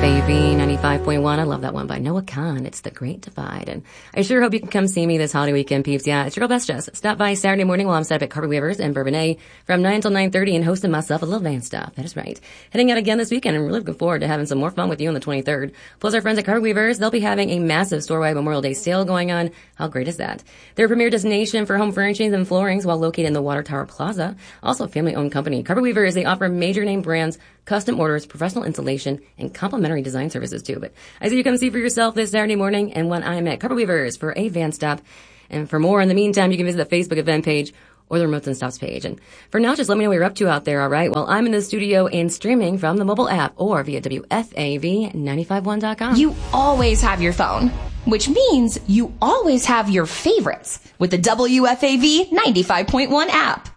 WFAV 95.1. I love that one by Noah Kahn. It's The Great Divide. And I sure hope you can come see me this holiday weekend, peeps. Yeah, it's your girl Best Jess. Stop by Saturday morning while I'm set up at Carpet Weavers and Bourbonnais from 9 until 9:30 and hosting myself a little van stuff. That is right. Heading out again this weekend and really looking forward to having some more fun with you on the 23rd. Plus our friends at Carpet Weavers, they'll be having a massive store-wide Memorial Day sale going on. How great is that? Their premier destination for home furnishings and floorings while located in the Water Tower Plaza. Also a family-owned company. Carpet Weavers, they offer major name brands, custom orders, professional installation, and complimentary design services too. But I say you come see for yourself this Saturday morning and when I'm at Carpet Weavers for a van stop. And for more in the meantime, you can visit the Facebook event page or the Remotes and Stops page. And for now, just let me know what you're up to out there, all right? Well, I'm in the studio and streaming from the mobile app or via WFAV951.com. You always have your phone, which means you always have your favorites with the WFAV 95.1 app.